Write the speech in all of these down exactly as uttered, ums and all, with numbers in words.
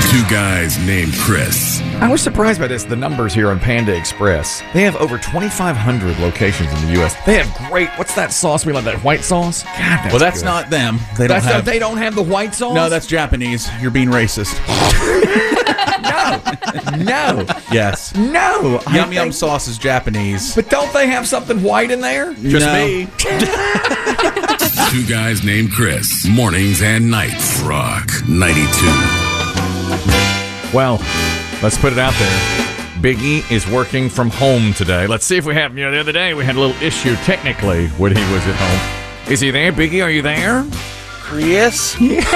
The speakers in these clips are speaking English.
Two guys named Chris. I was surprised by this, the numbers here on Panda Express. They have over twenty-five hundred locations in the U S. They have great, what's that sauce we love, that white sauce? God, that's well, that's good. not them. They don't That's have. not, they don't have the white sauce? No, that's Japanese. You're being racist. No. No. Yes. No. I Yum Yum think- sauce is Japanese. But don't they have something white in there? Just No. me. Two guys named Chris. Mornings and nights. Rock ninety-two. Well, let's put it out there. Biggie is working from home today. Let's see if we have, you know, the other day we had a little issue technically when he was at home. Is he there? Biggie, are you there? Chris?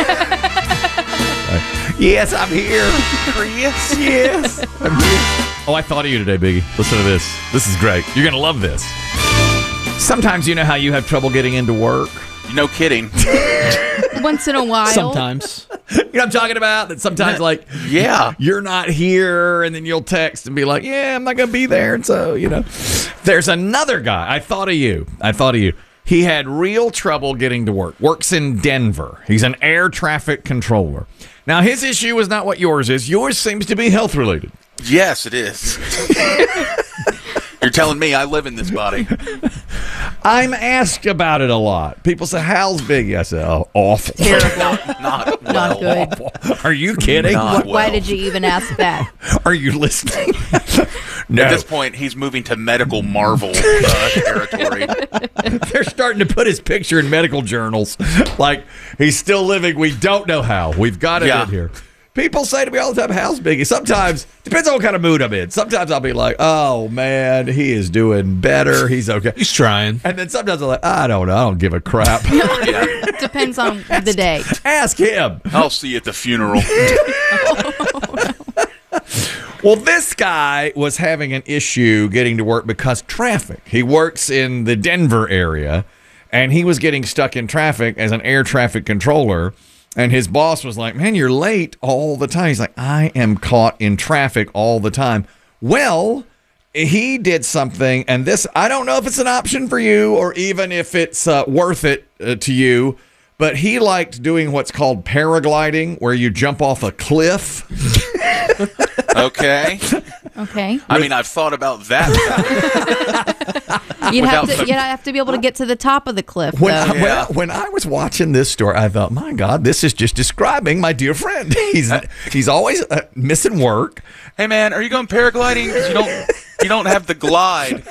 Yes, I'm here. Chris? Yes, I'm here. Oh, I thought of you today, Biggie. Listen to this. This is great. You're going to love this. Sometimes you know how you have trouble getting into work? No kidding. Once in a while. Sometimes. You know what I'm talking about? That sometimes, like, Yeah. you're not here, and then you'll text and be like, yeah, I'm not going to be there. And so, you know, there's another guy. I thought of you. I thought of you. He had real trouble getting to work. Works in Denver. He's an air traffic controller. Now, his issue is not what yours is. Yours seems to be health related. Yes, it is. You're telling me I live in this body. I'm asked about it a lot. People say, how's Biggie? I say, oh, awful. Not, not well. Not good. Awful. Are you kidding? Not Why well. did you even ask that? Are you listening? No. At this point, he's moving to medical Marvel uh, territory. They're starting to put his picture in medical journals. Like, he's still living. We don't know how. We've got it Yeah. in here. People say to me all the time, how's Biggie? Sometimes, depends on what kind of mood I'm in. Sometimes I'll be like, oh, man, he is doing better. He's okay. He's trying. And then sometimes I'm like, I don't know. I don't give a crap. Yeah. Depends on the day. Ask him. I'll see you at the funeral. Well, this guy was having an issue getting to work because traffic. He works in the Denver area, and he was getting stuck in traffic as an air traffic controller. And his boss was like, man, you're late all the time. He's like, I am caught in traffic all the time. Well, he did something, and this, I don't know if it's an option for you or even if it's uh, worth it uh, to you, but he liked doing what's called paragliding, where you jump off a cliff. Okay. Okay. I mean, I've thought about that. You'd have, Without- to, you'd have to be able to get to the top of the cliff, When though. I, Yeah. when, when I was watching this story, I thought, my God, this is just describing my dear friend. He's he's always uh, missing work. Hey, man, are you going paragliding? 'Cause you don't, you don't have the glide.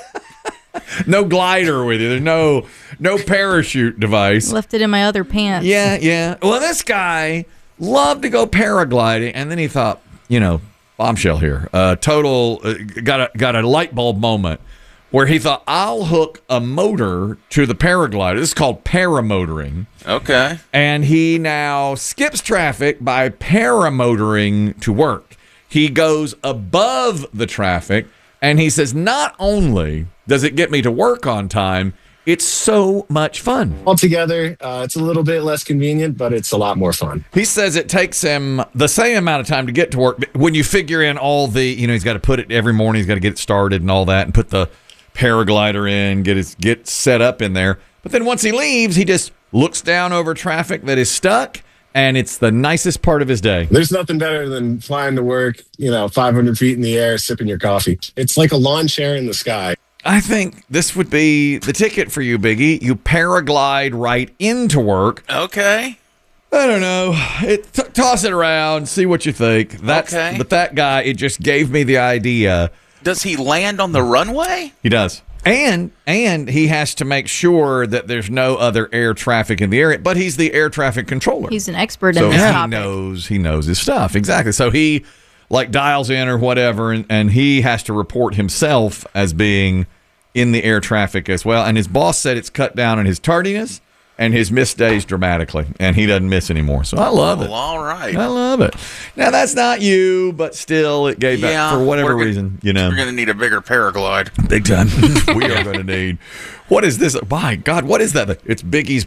No glider with you. There's no no parachute device. Left it in my other pants. Yeah, yeah. Well, this guy loved to go paragliding, and then he thought, you know, bombshell here. Uh, total uh, got a got a light bulb moment where he thought, I'll hook a motor to the paraglider. This is called paramotoring. Okay. And he now skips traffic by paramotoring to work. He goes above the traffic, and he says, not only does it get me to work on time, it's so much fun. Altogether, uh, it's a little bit less convenient, but it's a lot more fun. He says it takes him the same amount of time to get to work. But when you figure in all the, you know, he's got to put it every morning, he's got to get it started and all that, and put the paraglider in, get his get set up in there. But then once he leaves, he just looks down over traffic that is stuck, and it's the nicest part of his day. There's nothing better than flying to work, you know, five hundred feet in the air, sipping your coffee. It's like a lawn chair in the sky. I think this would be the ticket for you, Biggie. You paraglide right into work. Okay. I don't know. It, t- toss it around, see what you think. That's, Okay. But that guy, it just gave me the idea. Does he land on the runway? He does. And and he has to make sure that there's no other air traffic in the area, but he's the air traffic controller. He's an expert in so this he topic. knows he knows his stuff. Exactly. So he like dials in or whatever, and, and he has to report himself as being in the air traffic as well. And his boss said it's cut down on his tardiness and his missed days dramatically, and he doesn't miss anymore. So I love it. Well, all right. I love it. Now that's not you, but still, it gave back Yeah, for whatever we're gonna- reason. You know, We're going to need a bigger paraglide. big time. We are going to need. What is this? My God, what is that? It's Biggie's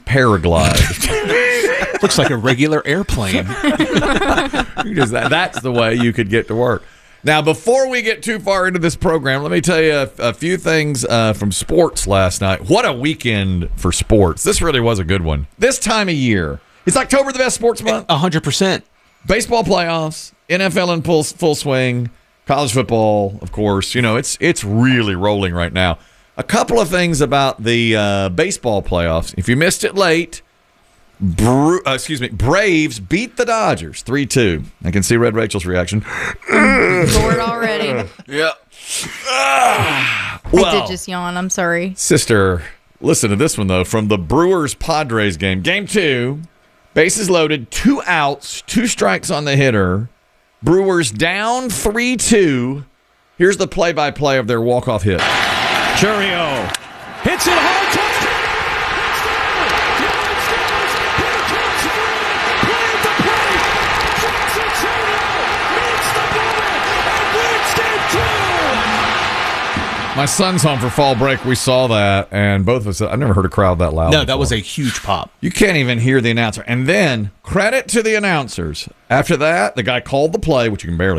paraglide. Looks like a regular airplane. You just- that- that's the way you could get to work. Now, before we get too far into this program, let me tell you a, a few things uh, from sports last night. What a weekend for sports. This really was a good one. This time of year. Is October the best sports month? A hundred percent. Baseball playoffs, N F L in full, full swing, college football, of course. You know, it's it's really rolling right now. A couple of things about the uh, baseball playoffs. If you missed it late, Bru- uh, excuse me, Braves beat the Dodgers three two. I can see Red Rachel's reaction. Bored already. Yeah. I Well, did just yawn. I'm sorry. sister, listen to this one, though, from the Brewers-Padres game. Game two, bases loaded, two outs, two strikes on the hitter. Brewers down three two. Here's the play-by-play of their walk-off hit. Churio hits it hard. Touchdown! My son's home for fall break. We saw that, and both of us, I've never heard a crowd that loud. No, before. that was a huge pop. You can't even hear the announcer. And then, credit to the announcers. After that, the guy called the play, which you can barely